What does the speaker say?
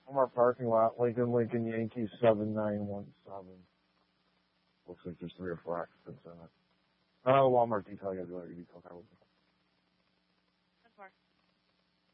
Walmart parking lot, Lincoln Yankee 7917. Looks like there's 3 or 4 occupants in it. Walmart detail, I gotta do like a detail card.